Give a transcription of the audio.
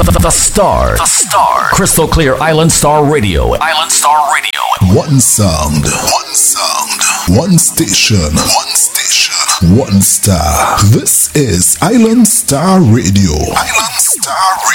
The Star. The Star. Crystal Clear Island Star Radio. Island Star Radio. One sound. One sound. One station. One station. One star. This is Island Star Radio. Island Star Radio.